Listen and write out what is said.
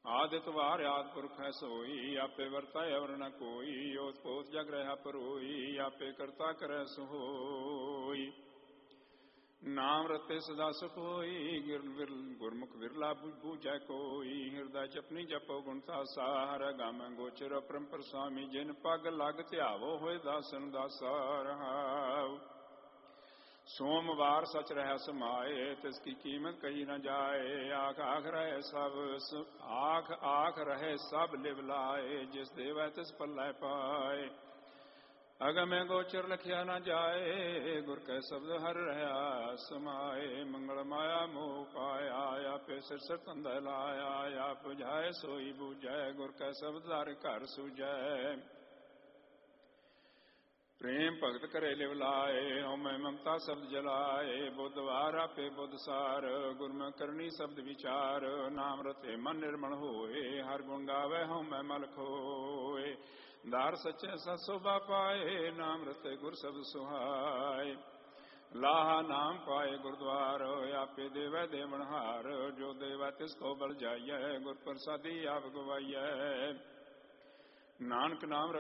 ਆਦਿਤ ਵਾਰ ਆਦਿ ਪੁਰਖ ਹੈ ਸੋਈ, ਆਪੇ ਵਰਤਾਇ ਅਵਰ ਨ ਕੋਈ। ਓਤ ਪੋਤ ਜਗ ਰਹਿ ਪਰੋਈ, ਆਪੇ ਕਰਤਾ ਕਰੈ ਸੋਈ। ਨਾਮ ਰਤੇ ਸਦਾ ਸੁਖ ਹੋਈ, ਗੁਰਮੁਖ ਵਿਰਲਾ ਬੂਝੈ ਕੋਈ। ਹਿਰਦੈ ਜਪਨੀ ਜਪੋ ਗੁਣ ਤਾਸਾ, ਹਰਿ ਗਮ ਗੋਚਰ ਅਪਰੰਪਰ ਸੁਆਮੀ। ਜਿਨ ਪਗ ਲਗ ਧਿਆਵੋ ਹੋਏ ਦਾਸਨ ਦਾਸਾ ਰਹਾਉ। ਸੋਮਵਾਰ ਸਚ ਰਹਿ ਸਮਾਏ, ਤਿਸ ਕੀ ਕੀਮਤ ਕਹੀ ਨ ਜਾਏ। ਆਖ ਆਖ ਰਹੇ ਸਭ ਲਿਵ ਲਾਏ, ਜਿਸ ਦੇਵੈ ਤਿਸ ਪੱਲੇ ਪਾਏ। ਅਗਮੈ ਗੋਚਰ ਲਖਿਆ ਨ ਜਾਏ, ਗੁਰ ਕੈ ਸ਼ਬਦ ਹਰ ਰਹਾ ਸਮਾਏ। ਮੰਗਲ ਮਾਇਆ ਮੋਹ ਪਾਇਆ, ਆਪੇ ਸਿਰ ਸਿਰ ਧੰਦਾ ਲਾਇਆ। ਆਪ ਬੁਝਾਏ ਸੋਈ ਬੂਝੈ, ਗੁਰ ਕੈ ਸ਼ਬਦ ਦਰ ਘਰ ਸੂਝੈ। ਪ੍ਰੇਮ ਭਗਤ ਕਰੇ ਲਿਵ ਲਾਏ, ਹਉਮੈ ਮਮਤਾ ਸ਼ਬਦ ਜਲਾਏ। ਬੁੱਧਵਾਰ ਆਪੇ ਬੁੱਧ ਸਾਰ, ਗੁਰਮੁਖ ਕਰਨੀ ਸ਼ਬਦ ਵਿਚਾਰ। ਨਾਮ ਰਤੇ ਮਨ ਨਿਰਮਲ ਹੋਏ, ਹਰ ਗੁਣ ਗਾਵੇ ਹਉਮੈ ਮਲ ਖੋਏ। ਦਾਰ ਸੱਚੇ ਸਤ ਸੋਭਾ ਪਾਏ, ਨਾਮ ਰਤੇ ਗੁਰ ਸ਼ਬਦ ਸੁਹਾਏ। ਲਾਹਾ ਨਾਮ ਪਾਏ ਗੁਰਦੁਆਰ, ਆਪੇ ਦੇਵੈ ਦੇਵਨਹਾਰ। ਜੋ ਦੇਵੈ ਤਿਸ ਕੋ ਬਲ ਜਾਈਐ, ਗੁਰ ਪ੍ਰਸਾਦੀ ਆਪ ਗਵਾਈਐ। ਨਾਨਕ ਨਾਮ